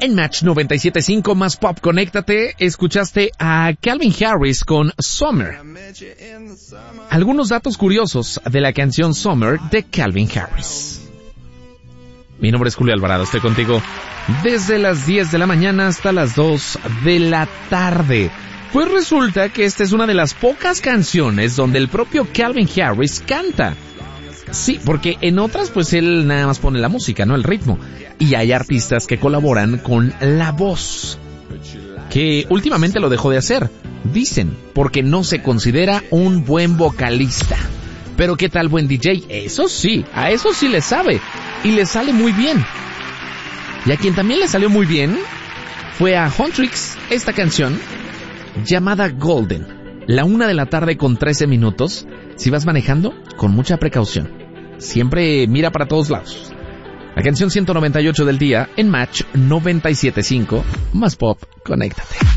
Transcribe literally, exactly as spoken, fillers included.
En Match noventa y siete punto cinco más Pop, conéctate, escuchaste a Calvin Harris con Summer. Algunos datos curiosos de la canción Summer de Calvin Harris. Mi nombre es Julio Alvarado, estoy contigo desde las diez de la mañana hasta las dos de la tarde. Pues resulta que esta es una de las pocas canciones donde el propio Calvin Harris canta. Sí, porque en otras pues él nada más pone la música, no el ritmo. Y hay artistas que colaboran con la voz, que últimamente lo dejó de hacer, dicen, porque no se considera un buen vocalista. Pero ¿qué tal buen D J? Eso sí, a eso sí le sabe, y le sale muy bien. Y a quien también le salió muy bien fue a Huntrix, esta canción llamada Golden. La una de la tarde con trece minutos. Si vas manejando, con mucha precaución. Siempre mira para todos lados. La canción ciento noventa y ocho del día en Match noventa y siete punto cinco más Pop, conéctate.